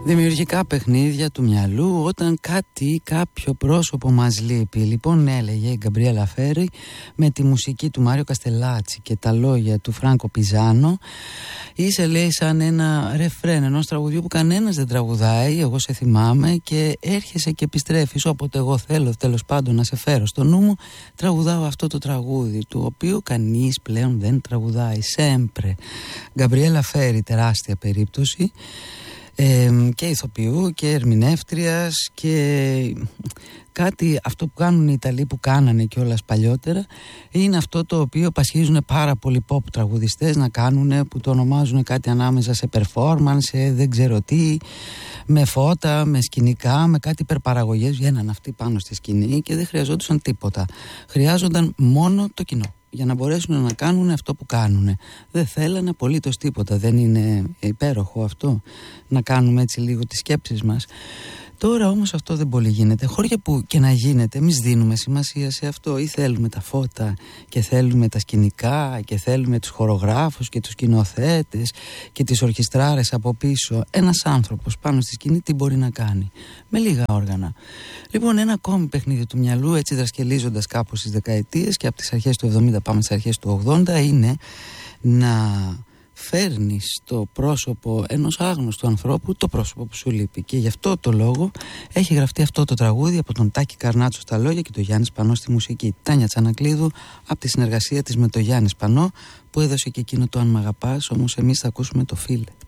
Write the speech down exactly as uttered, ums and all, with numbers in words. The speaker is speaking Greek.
Δημιουργικά παιχνίδια του μυαλού όταν κάτι ή κάποιο πρόσωπο μας λείπει. Λοιπόν, έλεγε η Γκαμπριέλα Φέρι με τη μουσική του Μάριο Καστελάτσι και τα λόγια του Φράνκο Πιζάνο. Είσαι, λέει, σαν ένα ρεφρέν ενός τραγουδιού που κανένας δεν τραγουδάει. Εγώ σε θυμάμαι και έρχεσαι και επιστρέφεις. Όποτε εγώ θέλω, τέλος πάντων, να σε φέρω στο νου μου, τραγουδάω αυτό το τραγούδι, του οποίου κανείς πλέον δεν τραγουδάει. Σέμπρε. Γκαμπριέλα Φέρι, τεράστια περίπτωση. Ε, και ηθοποιού και ερμηνεύτριας και κάτι, αυτό που κάνουν οι Ιταλοί που κάνανε κιόλας παλιότερα, είναι αυτό το οποίο πασχίζουν πάρα πολλοί pop τραγουδιστές να κάνουν, που το ονομάζουν κάτι ανάμεσα σε performance, σε δεν ξέρω τι, με φώτα, με σκηνικά, με κάτι υπερπαραγωγές. Βγαίναν αυτοί πάνω στη σκηνή και δεν χρειαζόντουσαν τίποτα, χρειάζονταν μόνο το κοινό για να μπορέσουν να κάνουν αυτό που κάνουν. Δεν θέλανε απολύτως τίποτα. Δεν είναι υπέροχο αυτό, να κάνουμε έτσι λίγο τις σκέψεις μας? Τώρα όμως αυτό δεν πολύ γίνεται. Χώρια που και να γίνεται, εμείς δίνουμε σημασία σε αυτό, ή θέλουμε τα φώτα και θέλουμε τα σκηνικά και θέλουμε τους χορογράφους και τους σκηνοθέτες και τις ορχιστράρες από πίσω. Ένας άνθρωπος πάνω στη σκηνή τι μπορεί να κάνει με λίγα όργανα? Λοιπόν, ένα ακόμη παιχνίδι του μυαλού, έτσι δρασκελίζοντας κάπως στις δεκαετίες και από τις αρχές του εβδομήντα πάμε στις αρχές του ογδόντα, είναι να φέρνεις στο πρόσωπο ενός άγνωστου ανθρώπου το πρόσωπο που σου λείπει. Και γι' αυτό το λόγο έχει γραφτεί αυτό το τραγούδι από τον Τάκη Καρνάτσο στα λόγια και τον Γιάννη Σπανό στη μουσική. Τάνια Τσανακλείδου από τη συνεργασία της με τον Γιάννη Σπανό, που έδωσε και εκείνο το «Αν μ' αγαπάς», όμως εμείς θα ακούσουμε το «Φίλε».